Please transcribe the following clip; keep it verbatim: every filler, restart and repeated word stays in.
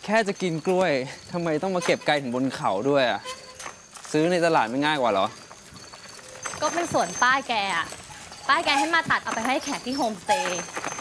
แค่จะกินกล้วยทำไมต้องมาเก็บไกลถึงบนเขาด้วยอ่ะซื้อในตลาดไม่ง่ายกว่าเหรอก็เป็นสวนป้าแกอ่ะป้าแกให้มาตัดเอาไปให้แขกที่โฮมสเตย์